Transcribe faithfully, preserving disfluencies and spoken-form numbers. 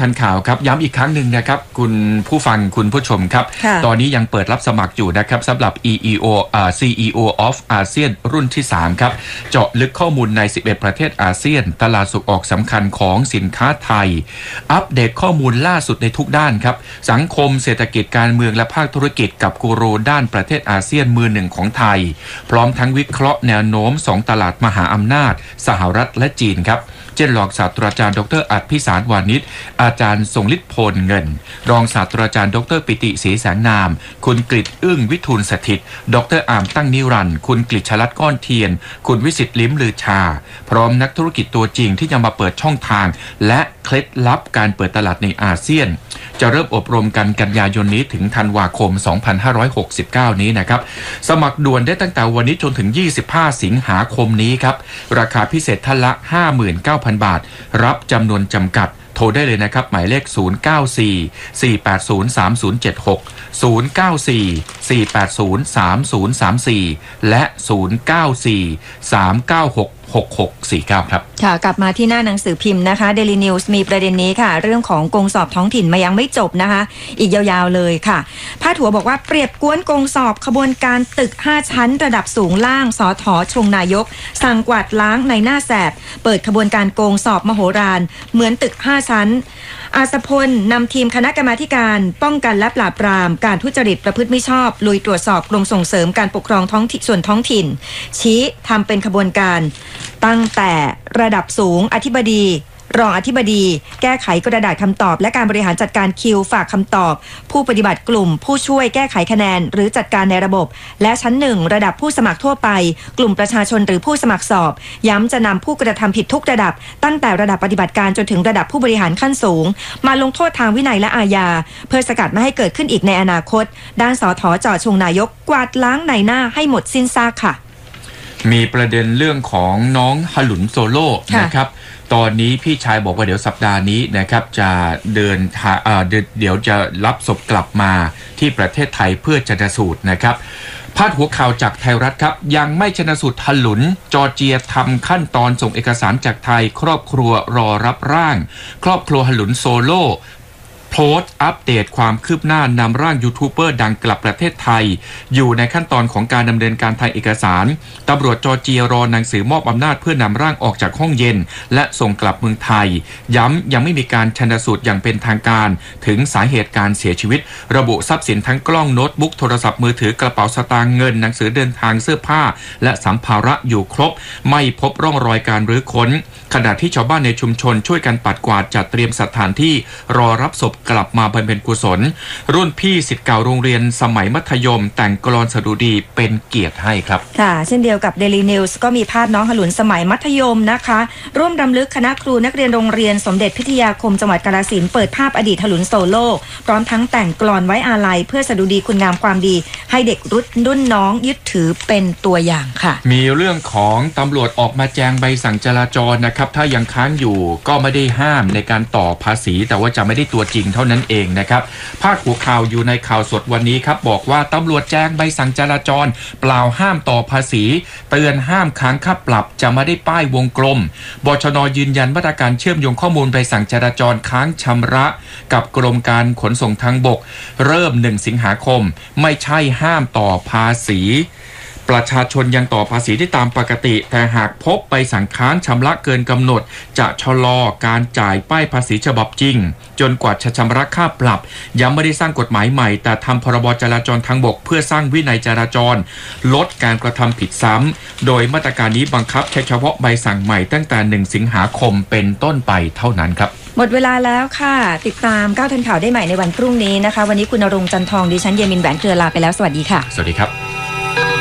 ทันข่าวครับย้ำอีกครั้งหนึ่งนะครับคุณผู้ฟังคุณผู้ชมครับตอนนี้ยังเปิดรับสมัครอยู่นะครับสำหรับ อี อี โอ อ่า ซี อี โอ of อาเซียนรุ่นที่สามครับเจาะลึกข้อมูลในสิบเอ็ดประเทศอาเซียนตลาดส่งออกสำคัญของสินค้าไทยอัปเดตข้อมูลล่าสุดในทุกด้านครับสังคมเศรษฐกิจการเมืองและภาคธุรกิจกับกูรูด้านประเทศอาเซียนมือหนึ่งของไทยพร้อมทั้งวิเคราะห์แนวโน้มสองตลาดมหาอำนาจสหรัฐและจีนครับเช่นรองศาสตราจารย์ดรอัฏฐพิสารวานิชอาจารย์ทรงฤทธิ์โพลเงินรองศาสตราจารย์ดรปิติศรีแสงนามคุณกฤษอึ้งวิทูลสถิตดรอามตั้งนิรันดร์คุณกฤษชลัดก้อนเทียนคุณวิสิทธิ์ลิ้มลือชาพร้อมนักธุรกิจตัวจริงที่จะมาเปิดช่องทางและเคล็ดลับการเปิดตลาดในอาเซียนจะเริ่มอบรมกันกันยายนนี้ถึงธันวาคมสองพันห้าร้อยหกสิบเก้านี้นะครับสมัครด่วนได้ตั้งแต่วันนี้จนถึงยี่สิบห้าสิงหาคมนี้ครับราคาพิเศษท่านละ ห้าหมื่นเก้าพัน บาทรับจำนวนจำกัดโทรได้เลยนะครับหมายเลขศูนย์ เก้า สี่ สี่ แปด ศูนย์ สาม ศูนย์ เจ็ด หก ศูนย์ เก้า สี่ สี่ แปด ศูนย์ สาม ศูนย์ สาม สี่และศูนย์ เก้า สี่ สาม เก้า หก หก หก สี่ เก้าครับค่ะกลับมาที่หน้าหนังสือพิมพ์นะคะ Daily News มีประเด็นนี้ค่ะเรื่องของกงสอบท้องถิ่นมายังไม่จบนะคะอีกยาวๆเลยค่ะพาดหัวบอกว่าเปรียบกวนกงสอบขบวนการตึกห้าชั้นระดับสูงล่างสถชงนายกสั่งกวาดล้างในหน้าแสบเปิดขบวนการโกงสอบมโหฬารเหมือนตึกห้าชั้นอาสพลนำทีมคณะกรรมาธิการป้องกันและปราบปรามการทุจริตประพฤติมิชอบลุยตรวจสอบกรมส่งเสริมการปกครองท้องส่วนท้องถิ่นชี้ทำเป็นขบวนการตั้งแต่ระดับสูงอธิบดีรองอธิบดีแก้ไขกระดาษคำตอบและการบริหารจัดการคิวฝากคำตอบผู้ปฏิบัติกลุ่มผู้ช่วยแก้ไขคะแนนหรือจัดการในระบบและชั้นหนึ่งระดับผู้สมัครทั่วไปกลุ่มประชาชนหรือผู้สมัครสอบย้ำจะนำผู้กระทำผิดทุกระดับตั้งแต่ระดับปฏิบัติการจนถึงระดับผู้บริหารขั้นสูงมาลงโทษทางวินัยและอาญาเพื่อสกัดไม่ให้เกิดขึ้นอีกในอนาคตด้านสถจชงนายกกวาดล้างในหน้าให้หมดสิ้นซากค่ะมีประเด็นเรื่องของน้องหลุนโซโล่นะครับตอนนี้พี่ชายบอกว่าเดี๋ยวสัปดาห์นี้นะครับจะเดินทางเดี๋ยวจะรับศพกลับมาที่ประเทศไทยเพื่อชันสูตรนะครับพาดหัวข่าวจากไทยรัฐครับยังไม่ชันสูตรหลุนจอร์เจียทำขั้นตอนส่งเอกสารจากไทยครอบครัวรอรับร่างครอบครัวหลุนโซโล่โพสต์อัปเดตความคืบหน้านำร่างยูทูบเบอร์ดังกลับประเทศไทยอยู่ในขั้นตอนของการดำเนินการทางเอกสารตำรวจจอร์เจียรอหนังสือมอบอำนาจเพื่อนำร่างออกจากห้องเย็นและส่งกลับเมืองไทยย้ำยังไม่มีการชันสูตรอย่างเป็นทางการถึงสาเหตุการเสียชีวิตระบุทรัพย์สินทั้งกล้องโน้ตบุ๊กโทรศัพท์มือถือกระเป๋าสตางค์เงินหนังสือเดินทางเสื้อผ้าและสัมภาระอยู่ครบไม่พบร่องรอยการรื้อค้นขณะที่ชาวบ้านในชุมชนช่วยกันปัดกวาดจัดเตรียมสถานที่รอรับศพกลับมาบำเพ็ญกุศลรุ่นพี่ศิษย์เก่าโรงเรียนสมัยมัธยมแต่งกลอนสดุดีเป็นเกียรติให้ครับค่ะเช่นเดียวกับ Daily News ก็มีภาพน้องหลุนสมัยมัธยมนะคะร่วมรำลึกคณะครูนักเรียนโรงเรียนสมเด็จพิทยาคมจังหวัดกาฬสินธุ์เปิดภาพอดีตหลุนโซโล่พร้อมทั้งแต่งกลอนไว้อาลัยเพื่อสดุดีคุณงามความดีให้เด็กรุ่นรุ่นน้องยึดถือเป็นตัวอย่างค่ะมีเรื่องของตำรวจออกมาแจงใบสั่งจราจรนะครับถ้ายังค้างอยู่ก็ไม่ได้ห้ามในการต่อภาษีแต่ว่าจะไม่ได้ตัวจริงเท่านั้นเองนะครับพาดหัวข่าวอยู่ในข่าวสดวันนี้ครับบอกว่าตำรวจแจ้งใบสั่งจราจรเปล่าห้ามต่อภาษีเตือนห้ามค้างค่าปรับจะไม่ได้ป้ายวงกลมบชน.ยืนยันมาตรการเชื่อมโยงข้อมูลใบสั่งจราจรค้างชำระกับกรมการขนส่งทางบกเริ่มหนึ่งสิงหาคมไม่ใช่ห้ามต่อภาษีประชาชนยังต่อภาษีได้ตามปกติแต่หากพบใบสั่งค้างชำระเกินกำหนดจะชะลอการจ่ายป้ายภาษีฉบับจริงจนกว่าจะชำระค่าปรับยังไม่ได้สร้างกฎหมายใหม่แต่ทำพรบจราจรทางบกเพื่อสร้างวินัยจราจรลดการกระทำผิดซ้ำโดยมาตรการนี้บังคับใช้เฉพาะใบสั่งใหม่ตั้งแต่หนึ่งสิงหาคมเป็นต้นไปเท่านั้นครับหมดเวลาแล้วค่ะติดตามก้าวทันข่าวได้ใหม่ในวันพรุ่งนี้นะคะวันนี้คุณณรงค์จันทองดิฉันเยมินแหวนเครือลาไปแล้วสวัสดีค่ะสวัสดีครับ